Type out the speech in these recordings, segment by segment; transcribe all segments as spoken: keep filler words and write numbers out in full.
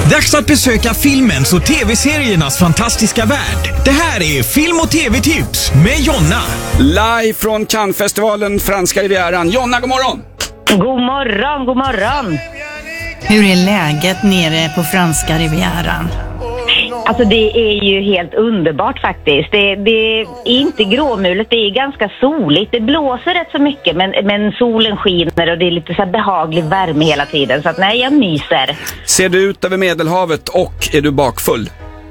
Dags att besöka filmens och tv-seriernas fantastiska värld. Det här är Film- och tv-tips med Jonna. Live från Cannes-festivalen Franska Rivieran. Jonna, god morgon! God morgon, god morgon! Hur är läget nere på Franska Rivieran? Alltså det är ju helt underbart faktiskt. Det, det är inte gråmulet, det är ganska soligt. Det blåser rätt så mycket men, men solen skiner och det är lite så här behaglig värme hela tiden. Så att nej, jag myser. Ser du ut över Medelhavet och är du bakfull?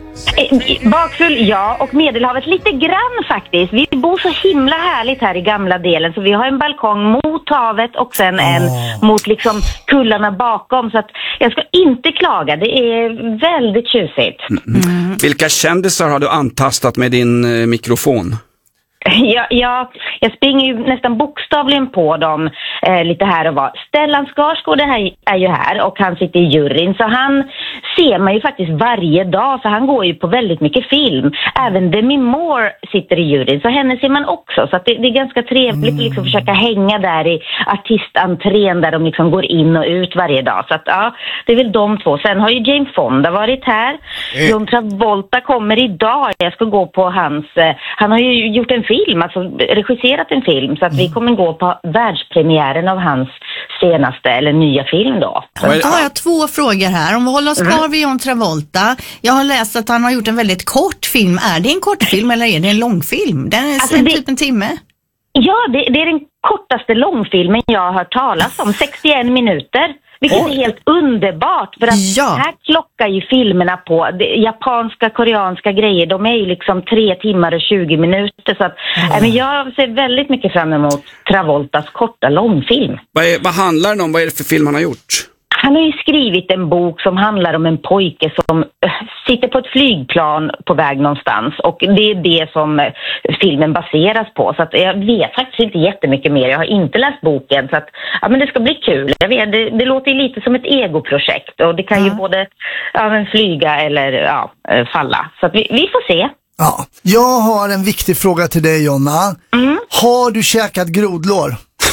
Bakfull, ja, och Medelhavet lite grann faktiskt. Vi bor så himla härligt här i gamla delen, så vi har en balkong mot havet och sen en oh. mot liksom kullarna bakom, så att jag ska inte klaga. Det är väldigt tjusigt. Mm. Mm. Vilka kändisar har du antastat med din eh, mikrofon? Ja, ja, jag springer ju nästan bokstavligen på dem eh, lite här och var. Stellan Skarsgård är, är ju här och han sitter i juryn, så han ser man ju faktiskt varje dag, för han går ju på väldigt mycket film. Även Demi Moore sitter i juryn, så henne ser man också. Så att det, det är ganska trevligt mm. att liksom försöka hänga där i artistentrén där de liksom går in och ut varje dag. Så att ja, det är väl de två. Sen har ju Jane Fonda varit här. Mm. John Travolta kommer idag. Jag ska gå på hans... Eh, han har ju gjort en film, alltså regisserat en film, så att vi kommer gå på världspremiären av hans senaste eller nya film då. Då har jag två frågor här. Om vi håller oss kvar vid John Travolta. Jag har läst att han har gjort en väldigt kort film. Är det en kortfilm eller är det en långfilm? Den är alltså en det, typ en timme. Ja, det, det är den kortaste långfilmen jag har hört talas om. sextioen minuter. Vilket är helt underbart, för att ja. här klockar ju filmerna på det, japanska, koreanska grejer. De är ju liksom tre timmar och tjugo minuter. Så att, mm. äh, men jag ser väldigt mycket fram emot Travoltas korta långfilm. Vad, är, vad handlar det om? Vad är det för film han har gjort? Han har ju skrivit en bok som handlar om en pojke som äh, sitter på ett flygplan på väg någonstans. Och det är det som äh, filmen baseras på. Så att jag vet faktiskt inte jättemycket mer. Jag har inte läst boken. Så att, ja, men det ska bli kul. Jag vet, det, det låter ju lite som ett egoprojekt. Och det kan mm. ju både ja, men flyga eller ja, falla. Så att vi, vi får se. Ja. Jag har en viktig fråga till dig, Jonna. Mm. Har du käkat grodlår?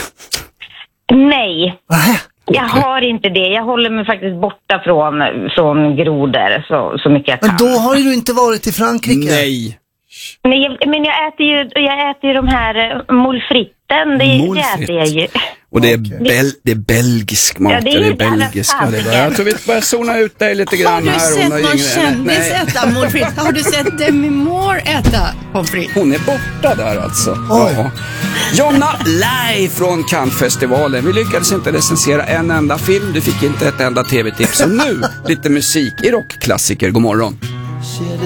Nej. Nähä. Jag har inte det. Jag håller mig faktiskt borta från, från grodor så, så mycket jag kan. Men då har du inte varit i Frankrike. Nej. Men jag, men jag äter ju jag äter ju de här molfritten. Det, det äter jag ju. Och det är, bel, det är belgisk mat. Ja, det är, det är belgisk mat. Jag tror vi börjar zona ut dig lite grann här. Har du här. sett någon kändis äta pommes frites? Har du sett Demi Moore äta pommes frites? Hon är borta där alltså. Oj. Ja. Jonna, live från Cannes-festivalen. Vi lyckades inte recensera en enda film. Du fick inte ett enda tv-tips. Så nu lite musik i rockklassiker. God morgon.